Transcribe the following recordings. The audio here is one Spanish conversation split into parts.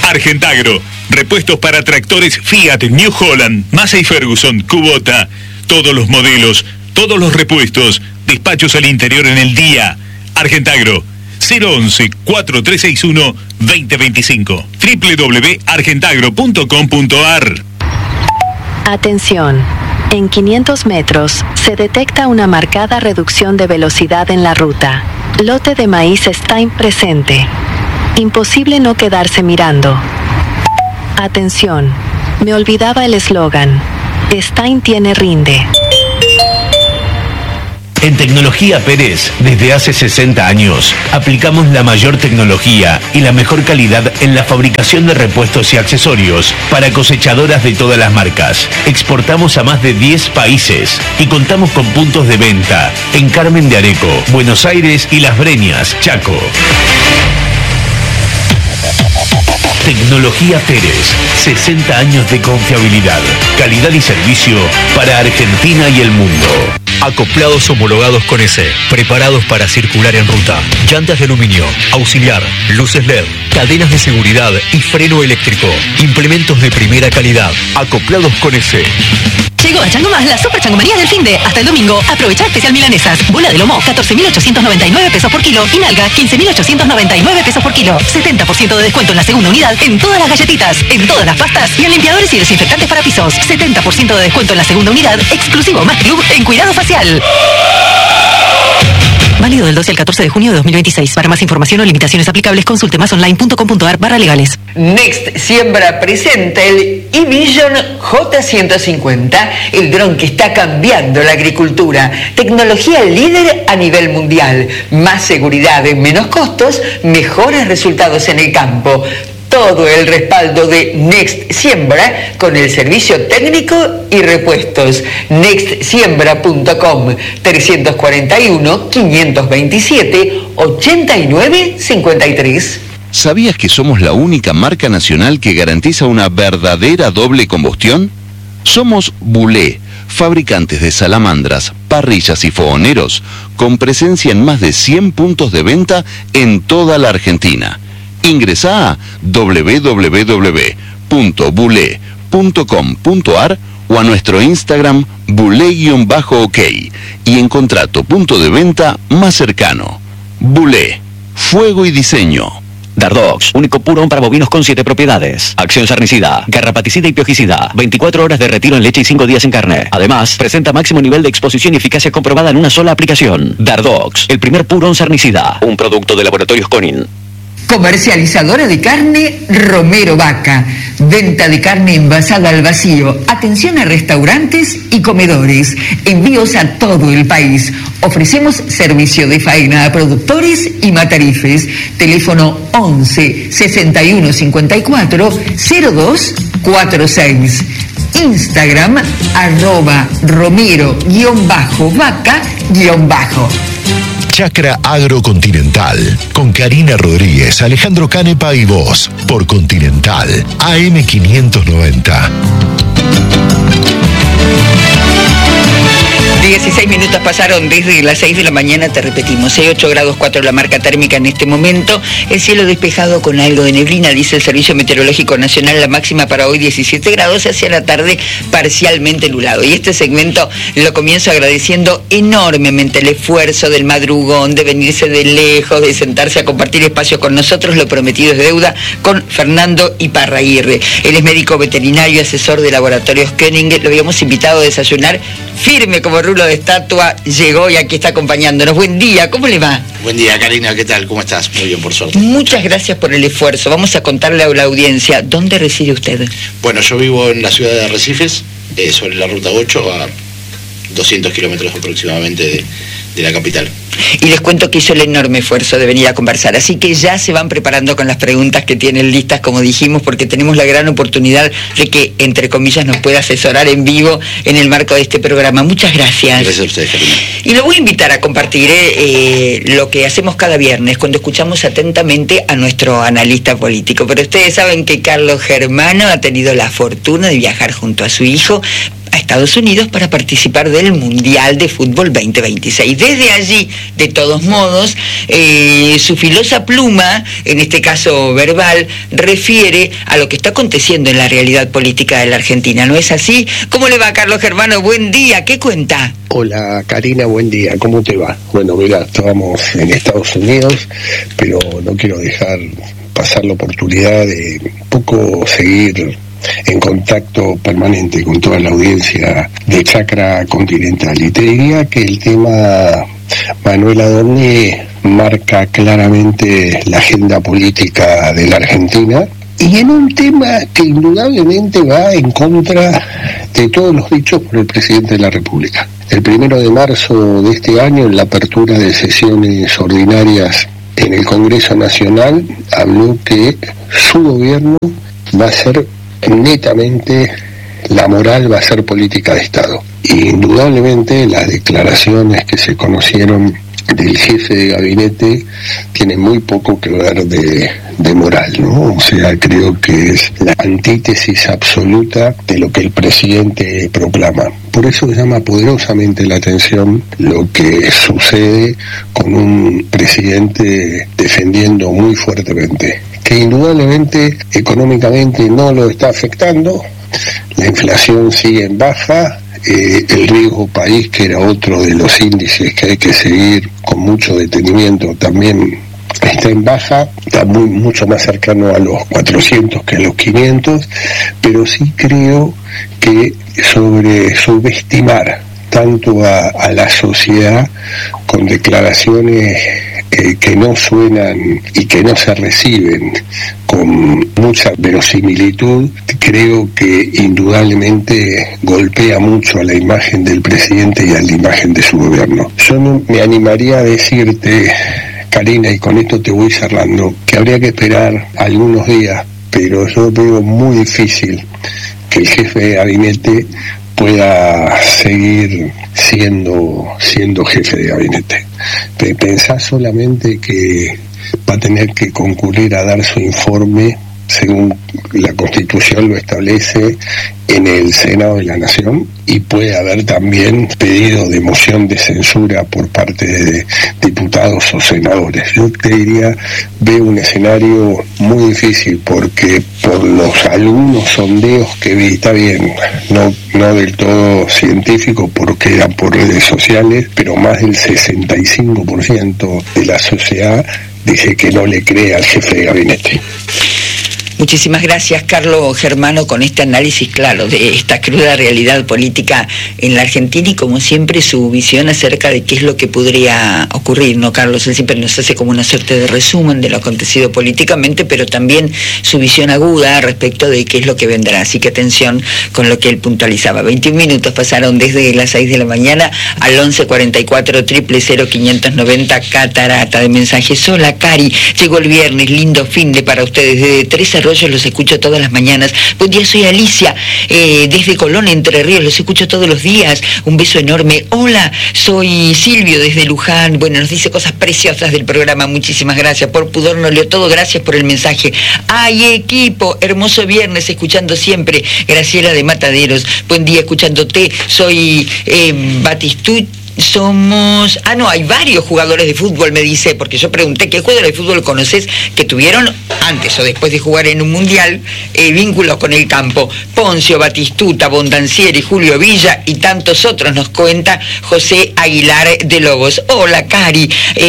Argentagro, repuestos para tractores Fiat, New Holland, Massey Ferguson, Kubota, todos los modelos, todos los repuestos, despachos al interior en el día. Argentagro, 011-4361-2025, www.argentagro.com.ar. Atención, en 500 metros se detecta una marcada reducción de velocidad en la ruta. Lote de maíz Stein presente. Imposible no quedarse mirando. Atención, me olvidaba el eslogan. Stein tiene rinde. En Tecnología Pérez, desde hace 60 años, aplicamos la mayor tecnología y la mejor calidad en la fabricación de repuestos y accesorios para cosechadoras de todas las marcas. Exportamos a más de 10 países y contamos con puntos de venta en Carmen de Areco, Buenos Aires y Las Breñas, Chaco. Tecnología Pérez, 60 años de confiabilidad, calidad y servicio para Argentina y el mundo. Acoplados homologados con EC, preparados para circular en ruta. Llantas de aluminio, auxiliar, luces LED, cadenas de seguridad y freno eléctrico. Implementos de primera calidad. Acoplados con EC. Llegó a Chango Más la super changomaría del finde. Hasta el domingo, aprovecha especial milanesas. Bola de lomo, 14.899 pesos por kilo. Y nalga, 15.899 pesos por kilo. 70% de descuento en la segunda unidad en todas las galletitas, en todas las pastas y en limpiadores y desinfectantes para pisos. 70% de descuento en la segunda unidad, exclusivo Más Club en cuidado facial. Válido del 12 al 14 de junio de 2026. Para más información o limitaciones aplicables, consulte masonline.com.ar/legales. Next Siembra presenta el eVision J150, el dron que está cambiando la agricultura. Tecnología líder a nivel mundial. Más seguridad, menos costos, mejores resultados en el campo. Todo el respaldo de Next Siembra con el servicio técnico y repuestos. Nextsiembra.com 341-527-8953. ¿Sabías que somos la única marca nacional que garantiza una verdadera doble combustión? Somos Bulé, fabricantes de salamandras, parrillas y fogoneros, con presencia en más de 100 puntos de venta en toda la Argentina. Ingresá a www.bulé.com.ar o a nuestro Instagram bulé_ok y encontrá tu punto de venta más cercano. Bulé, fuego y diseño. Dardox, único purón para bovinos con 7 propiedades. Acción sarnicida, garrapaticida y piojicida. 24 horas de retiro en leche y 5 días en carne. Además, presenta máximo nivel de exposición y eficacia comprobada en una sola aplicación. Dardox, el primer purón sarnicida. Un producto de Laboratorios Conin. Comercializadora de carne Romero Vaca. Venta de carne envasada al vacío. Atención a restaurantes y comedores. Envíos a todo el país. Ofrecemos servicio de faena a productores y matarifes. Teléfono 11 61 54 0246. Instagram @Romero_Vaca_. Chacra Agrocontinental, con Karina Rodríguez, Alejandro Canepa y vos, por Continental, AM 590. 16 minutos pasaron desde las 6 de la mañana, te repetimos, 8 grados 4 la marca térmica en este momento, el cielo despejado con algo de neblina, dice el Servicio Meteorológico Nacional, la máxima para hoy 17 grados, hacia la tarde parcialmente nublado. Y este segmento lo comienzo agradeciendo enormemente el esfuerzo del madrugón, de venirse de lejos, de sentarse a compartir espacio con nosotros, lo prometido es deuda, con Fernando Iparraguirre. Él es médico veterinario, asesor de Laboratorios Koenig, lo habíamos invitado a desayunar firme como rulo de estatua, llegó y aquí está acompañándonos. Buen día, ¿cómo le va? Buen día, Karina, ¿qué tal? ¿Cómo estás? Muy bien, por suerte. Muchas gracias por el esfuerzo. Vamos a contarle a la audiencia, ¿dónde reside usted? Bueno, yo vivo en la ciudad de Arrecifes, sobre la ruta 8, a 200 kilómetros aproximadamente de la capital. Y les cuento que hizo el enorme esfuerzo de venir a conversar, así que ya se van preparando con las preguntas que tienen listas, como dijimos, porque tenemos la gran oportunidad de que, entre comillas, nos pueda asesorar en vivo en el marco de este programa. Muchas gracias. Gracias a ustedes, Karina. Y lo voy a invitar a compartir lo que hacemos cada viernes, cuando escuchamos atentamente a nuestro analista político. Pero ustedes saben que Carlos Germano ha tenido la fortuna de viajar junto a su hijo a Estados Unidos para participar del Mundial de Fútbol 2026. Desde allí, de todos modos, su filosa pluma, en este caso verbal, refiere a lo que está aconteciendo en la realidad política de la Argentina. ¿No es así? ¿Cómo le va, Carlos Germano? Buen día, ¿qué cuenta? Hola Karina, buen día, ¿cómo te va? Bueno, mira, estábamos en Estados Unidos, pero no quiero dejar pasar la oportunidad de un poco seguir en contacto permanente con toda la audiencia de Chacra Continental. Y te diría que el tema Manuel Adorni marca claramente la agenda política de la Argentina, y en un tema que indudablemente va en contra de todos los dichos por el presidente de la República. El 1 de marzo de este año, en la apertura de sesiones ordinarias en el Congreso Nacional, habló que su gobierno va a ser netamente, la moral va a ser política de Estado. Y indudablemente las declaraciones que se conocieron del jefe de gabinete tienen muy poco que ver de moral, ¿no? O sea, creo que es la antítesis absoluta de lo que el presidente proclama. Por eso llama poderosamente la atención lo que sucede con un presidente defendiendo muy fuertemente que indudablemente económicamente no lo está afectando, la inflación sigue en baja, el riesgo país, que era otro de los índices que hay que seguir con mucho detenimiento, también está en baja, está mucho más cercano a los 400 que a los 500, pero sí creo que sobre subestimar tanto a la sociedad con declaraciones que no suenan y que no se reciben con mucha verosimilitud, creo que indudablemente golpea mucho a la imagen del presidente y a la imagen de su gobierno. Yo no me animaría a decirte, Karina, y con esto te voy cerrando, que habría que esperar algunos días, pero yo veo muy difícil que el jefe de gabinete pueda seguir siendo jefe de gabinete. Pensá solamente que va a tener que concurrir a dar su informe, según la Constitución lo establece, en el Senado de la Nación, y puede haber también pedido de moción de censura por parte de diputados o senadores. Yo te diría, veo un escenario muy difícil, porque por los algunos sondeos que vi, está bien, no del todo científico porque eran por redes sociales, pero más del 65% de la sociedad dice que no le cree al jefe de gabinete. Muchísimas gracias, Carlos Germano, con este análisis claro de esta cruda realidad política en la Argentina y, como siempre, su visión acerca de qué es lo que podría ocurrir, ¿no, Carlos? Él siempre nos hace como una suerte de resumen de lo acontecido políticamente, pero también su visión aguda respecto de qué es lo que vendrá. Así que atención con lo que él puntualizaba. 21 minutos pasaron desde las 6 de la mañana al 1144 000 590, catarata de mensajes. Hola, Cari, llegó el viernes, lindo fin de para ustedes. Desde 3 Arroyos los escucho todas las mañanas. Buen día, soy Alicia, desde Colón, Entre Ríos, los escucho todos los días. Un beso enorme. Hola, soy Silvio desde Luján. Bueno, nos dice cosas preciosas del programa. Muchísimas gracias. Por pudor no leo todo. Gracias por el mensaje. ¡Ay, equipo! Hermoso viernes, escuchando siempre. Graciela de Mataderos. Buen día, escuchándote. Soy Batistucci. Somos... hay varios jugadores de fútbol, me dice, porque yo pregunté qué jugadores de fútbol conoces que tuvieron antes o después de jugar en un mundial vínculos con el campo. Poncio, Batistuta, Bondancieri, Julio Villa y tantos otros, nos cuenta José Aguilar de Lobos. Hola, Cari,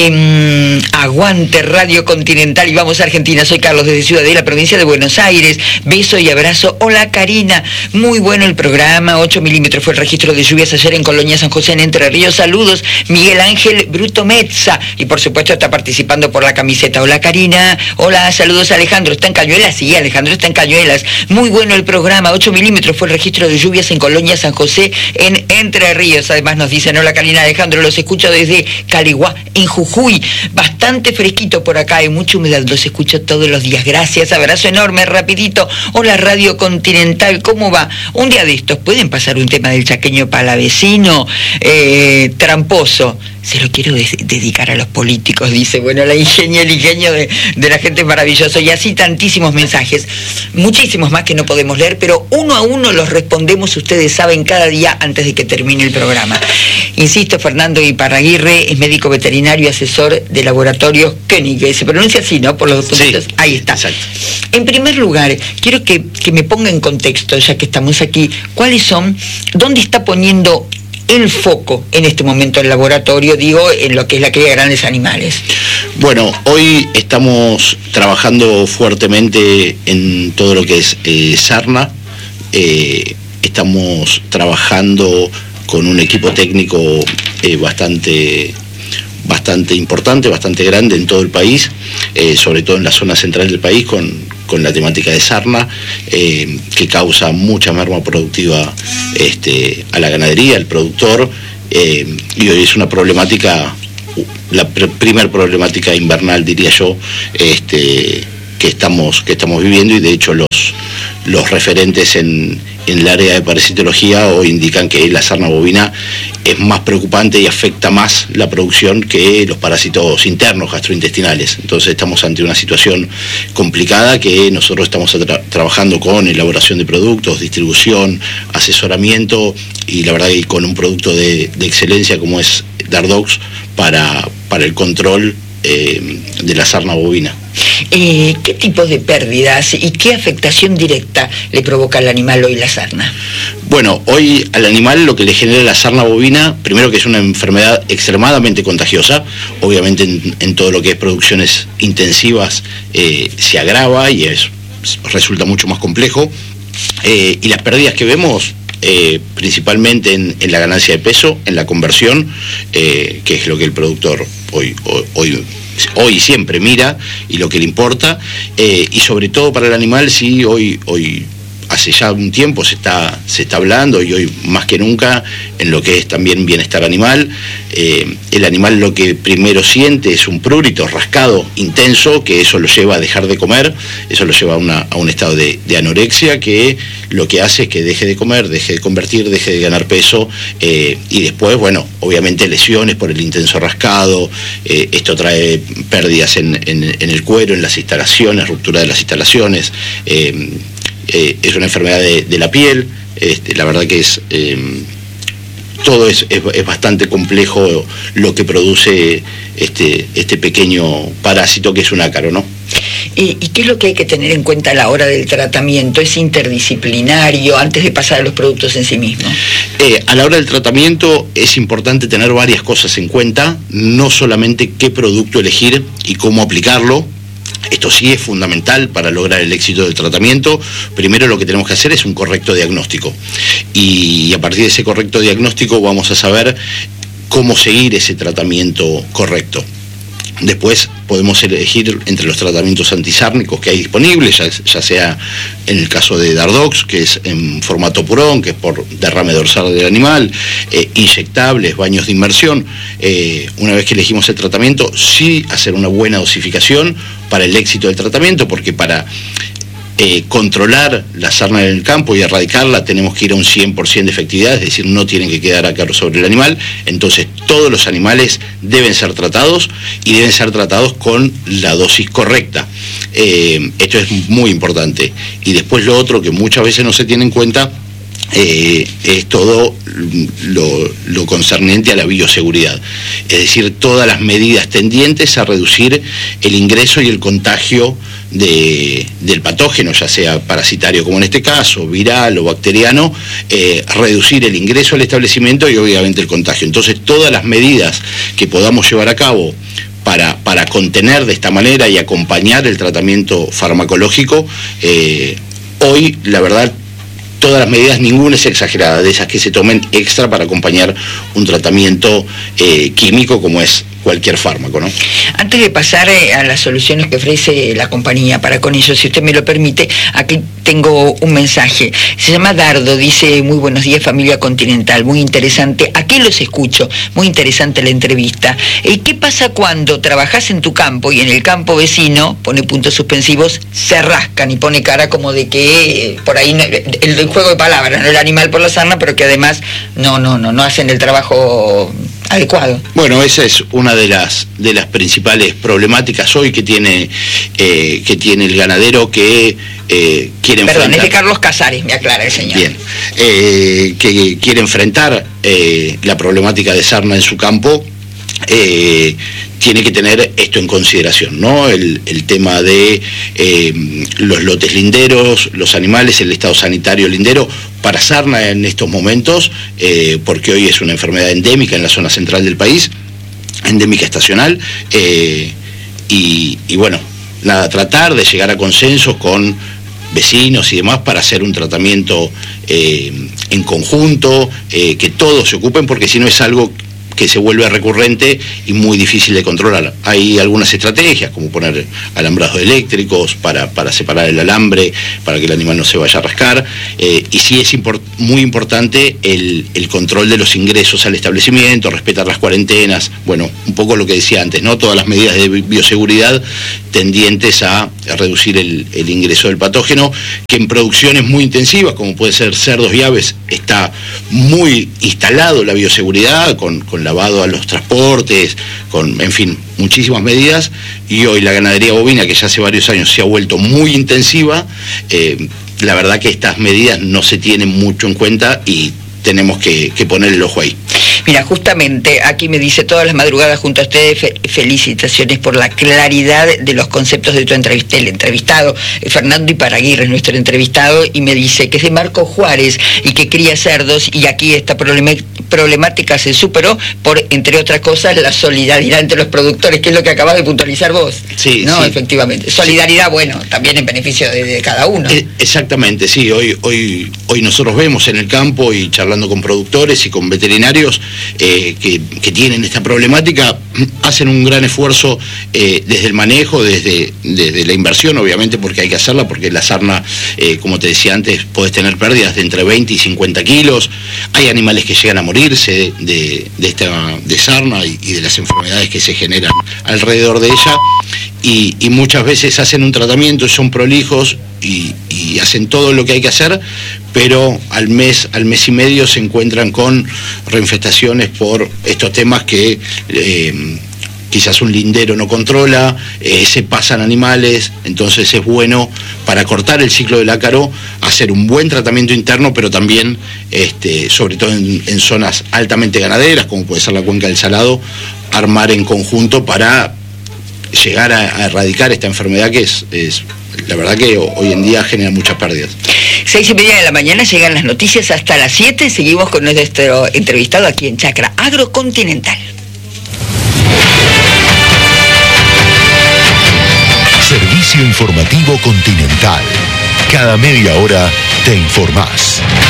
aguante Radio Continental y vamos a Argentina. Soy Carlos desde Ciudadela, provincia de Buenos Aires. Beso y abrazo. Hola, Karina, muy bueno el programa. 8 milímetros fue el registro de lluvias ayer en Colonia San José, en Entre Ríos. Saludos, Miguel Ángel Bruto Mezza, y por supuesto está participando por la camiseta. Hola, Karina. Hola, saludos, Alejandro. ¿Está en Cañuelas? Sí, Alejandro está en Cañuelas. Muy bueno el programa. 8 milímetros fue el registro de lluvias en Colonia San José, en Entre Ríos. Además nos dicen, hola, Karina, Alejandro, los escucho desde Caliguá, en Jujuy. Bastante fresquito por acá, hay mucha humedad, los escucho todos los días. Gracias, abrazo enorme, rapidito. Hola, Radio Continental, ¿cómo va? Un día de estos, ¿pueden pasar un tema del chaqueño palavecino? Tramposo. Se lo quiero dedicar a los políticos, dice. Bueno, el ingenio de la gente es maravillosa. maravilloso, y así tantísimos mensajes, muchísimos más que no podemos leer, pero uno a uno los respondemos, ustedes saben, cada día antes de que termine el programa. Insisto, Fernando Iparraguirre es médico veterinario y asesor de laboratorios Koenig, se pronuncia así, ¿no? Por los dos puntitos. Sí, ahí está. Exacto. En primer lugar, quiero que me ponga en contexto, ya que estamos aquí, dónde está poniendo el foco en este momento el laboratorio, digo, en lo que es la cría de grandes animales. Bueno, hoy estamos trabajando fuertemente en todo lo que es sarna. Estamos trabajando con un equipo técnico bastante importante, bastante grande en todo el país, sobre todo en la zona central del país, con la temática de sarna, que causa mucha merma productiva a la ganadería, al productor, y hoy es una problemática, la primer problemática invernal, diría yo, que estamos viviendo, y de hecho los referentes en el área de parasitología hoy indican que la sarna bovina es más preocupante y afecta más la producción que los parásitos internos gastrointestinales. Entonces estamos ante una situación complicada que nosotros estamos trabajando con elaboración de productos, distribución, asesoramiento, y la verdad que con un producto de excelencia como es Dardox para el control de la sarna bovina. ¿Qué tipo de pérdidas y qué afectación directa le provoca al animal hoy la sarna? Bueno, hoy al animal lo que le genera la sarna bovina, primero que es una enfermedad extremadamente contagiosa, obviamente en todo lo que es producciones intensivas se agrava y resulta mucho más complejo, y las pérdidas que vemos principalmente en la ganancia de peso, en la conversión, que es lo que el productor hoy siempre mira y lo que le importa, y sobre todo para el animal, sí, hoy hace ya un tiempo se está hablando, y hoy más que nunca, en lo que es también bienestar animal. El animal lo que primero siente es un prurito rascado intenso, que eso lo lleva a dejar de comer, eso lo lleva a un estado de anorexia, que lo que hace es que deje de comer, deje de convertir, deje de ganar peso, y después, bueno, obviamente lesiones por el intenso rascado. Esto trae pérdidas en el cuero, en las instalaciones, ruptura de las instalaciones. Es una enfermedad de la piel. La verdad que todo es bastante complejo lo que produce este pequeño parásito que es un ácaro, ¿no? ¿Y qué es lo que hay que tener en cuenta a la hora del tratamiento? ¿Es interdisciplinario antes de pasar a los productos en sí mismos? A la hora del tratamiento es importante tener varias cosas en cuenta, no solamente qué producto elegir y cómo aplicarlo. Esto sí es fundamental para lograr el éxito del tratamiento. Primero lo que tenemos que hacer es un correcto diagnóstico, y a partir de ese correcto diagnóstico vamos a saber cómo seguir ese tratamiento correcto. Después podemos elegir entre los tratamientos antisárnicos que hay disponibles, ya sea en el caso de Dardox, que es en formato purón, que es por derrame dorsal del animal, inyectables, baños de inmersión. Una vez que elegimos el tratamiento, sí hacer una buena dosificación para el éxito del tratamiento, porque para controlar la sarna en el campo y erradicarla tenemos que ir a un 100% de efectividad, es decir, no tienen que quedar a cargo sobre el animal. Entonces todos los animales deben ser tratados, y deben ser tratados con la dosis correcta. Esto es muy importante. Y después lo otro que muchas veces no se tiene en cuenta es todo lo concerniente a la bioseguridad, es decir, todas las medidas tendientes a reducir el ingreso y el contagio del patógeno, ya sea parasitario como en este caso, viral o bacteriano, reducir el ingreso al establecimiento y obviamente el contagio. Entonces todas las medidas que podamos llevar a cabo para contener de esta manera y acompañar el tratamiento farmacológico, hoy la verdad todas las medidas, ninguna es exagerada, de esas que se tomen extra para acompañar un tratamiento químico como es cualquier fármaco, ¿no? Antes de pasar a las soluciones que ofrece la compañía para con ello, si usted me lo permite, aquí tengo un mensaje. Se llama Dardo, dice: muy buenos días familia Continental, muy interesante. Aquí los escucho, muy interesante la entrevista. ¿Qué pasa cuando trabajás en tu campo y en el campo vecino, pone puntos suspensivos, se rascan y pone cara como de que por ahí el juego de palabras, ¿no? El animal por la sarna, pero que además no hacen el trabajo adecuado. Bueno, esa es una de las principales problemáticas hoy que tiene el ganadero que quiere enfrentar. Perdón, es de Carlos Casares, me aclara el señor. Bien, que quiere enfrentar la problemática de sarna en su campo. Tiene que tener esto en consideración, ¿no? El tema de los lotes linderos, los animales, el estado sanitario lindero para sarna en estos momentos, porque hoy es una enfermedad endémica en la zona central del país, endémica estacional, y bueno, nada, tratar de llegar a consensos con vecinos y demás para hacer un tratamiento en conjunto, que todos se ocupen, porque si no es algo que se vuelve recurrente y muy difícil de controlar. Hay algunas estrategias, como poner alambrados eléctricos para separar el alambre, para que el animal no se vaya a rascar, y sí es muy importante el control de los ingresos al establecimiento, respetar las cuarentenas, bueno, un poco lo que decía antes, ¿no? Todas las medidas de bioseguridad tendientes a reducir el ingreso del patógeno, que en producciones muy intensivas, como puede ser cerdos y aves, está muy instalado la bioseguridad, con lavado a los transportes, en fin, muchísimas medidas, y hoy la ganadería bovina, que ya hace varios años se ha vuelto muy intensiva, la verdad que estas medidas no se tienen mucho en cuenta y tenemos que poner el ojo ahí. Mira, justamente aquí me dice todas las madrugadas junto a ustedes, felicitaciones por la claridad de los conceptos de tu entrevista. El entrevistado, Fernando Iparaguirre, es nuestro entrevistado, y me dice que es de Marco Juárez y que cría cerdos, y aquí esta problemática se superó por, entre otras cosas, la solidaridad entre los productores, que es lo que acabas de puntualizar vos. Sí, no, sí. Efectivamente. Solidaridad, bueno, también en beneficio de cada uno. Exactamente, sí. Hoy nosotros vemos en el campo y charlando con productores y con veterinarios que tienen esta problemática, hacen un gran esfuerzo desde el manejo, desde la inversión, obviamente, porque hay que hacerla, porque la sarna, como te decía antes, podés tener pérdidas de entre 20 y 50 kilos, hay animales que llegan a morirse de sarna y de las enfermedades que se generan alrededor de ella, y muchas veces hacen un tratamiento, son prolijos y hacen todo lo que hay que hacer, pero al mes y medio se encuentran con reinfestaciones por estos temas que quizás un lindero no controla, se pasan animales, entonces es bueno para cortar el ciclo del ácaro hacer un buen tratamiento interno, pero también, sobre todo en zonas altamente ganaderas, como puede ser la cuenca del Salado, armar en conjunto para llegar a erradicar esta enfermedad que es la verdad que hoy en día genera muchas pérdidas. 6:30 de la mañana llegan las noticias hasta las 7. Seguimos con nuestro entrevistado aquí en Chacra Agrocontinental. Servicio informativo Continental. Cada media hora te informás.